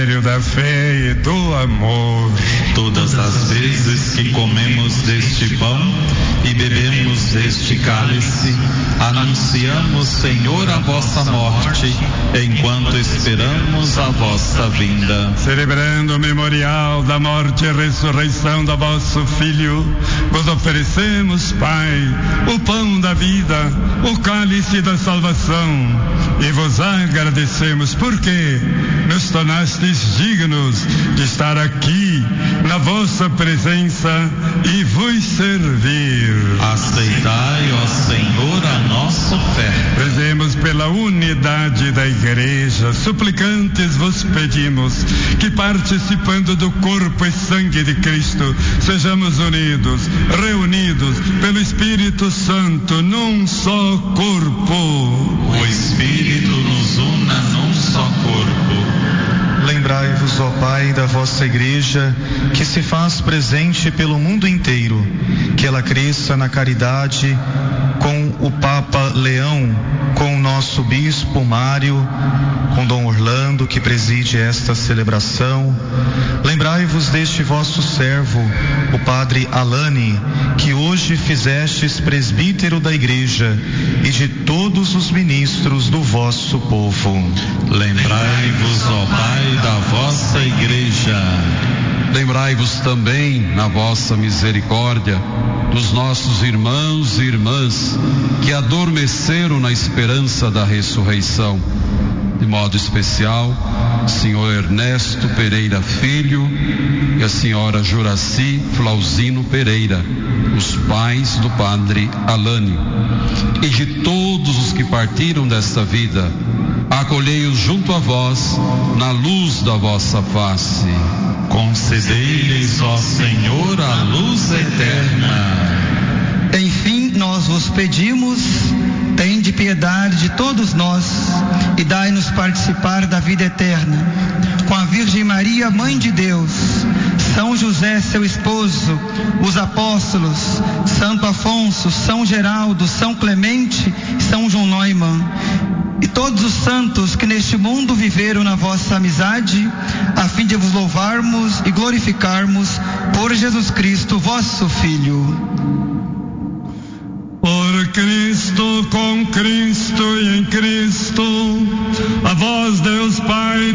Da fé e do amor. Todas as vezes que comemos deste pão e bebemos deste cálice, anunciamos, Senhor, a vossa morte, enquanto esperamos a vossa vinda. Celebrando o memorial da morte e ressurreição do vosso Filho, vos oferecemos, Pai, o pão da vida, o cálice da salvação, e vos agradecemos porque nos tornastes dignos de estar aqui na vossa presença e vos servir. Aceitai, ó Senhor, a nossa oferta. Rezemos pela unidade da Igreja, suplicantes vos pedimos que, participando do corpo e sangue de Cristo, sejamos unidos, reunidos pelo Espírito Santo num só corpo. O Espírito nos una num só corpo. Lembrai-vos, ó Pai, da vossa Igreja, que se faz presente pelo mundo inteiro, que ela cresça na caridade com o Papa Leão, com o nosso Bispo Mário, com Dom Orlando, que preside esta celebração. Lembrai-vos deste vosso servo, o Padre Alani, que hoje fizestes presbítero da Igreja, e de todos os ministros do vosso povo. Lembrai-vos, ó Pai, da vossa Igreja. Lembrai-vos também, na vossa misericórdia, dos nossos irmãos e irmãs que adormeceram na esperança da ressurreição. De modo especial, Senhor Ernesto Pereira Filho e a Senhora Juraci Flauzino Pereira, os pais do Padre Alani, e de todos os que partiram desta vida, acolhei-os junto a vós, na luz da vossa face. Concedei-lhes, ó Senhor, a luz eterna. Enfim, nós vos pedimos, tende piedade de todos nós e dai-nos participar da vida eterna. Com a Virgem Maria, Mãe de Deus, São José, seu esposo, os apóstolos, Santo Afonso, São Geraldo, São Clemente, São João Neumann, e todos os santos que neste mundo viveram na vossa amizade, a fim de vos louvarmos e glorificarmos por Jesus Cristo, vosso Filho. Por Cristo, com Cristo e em Cristo, a vós, Deus Pai,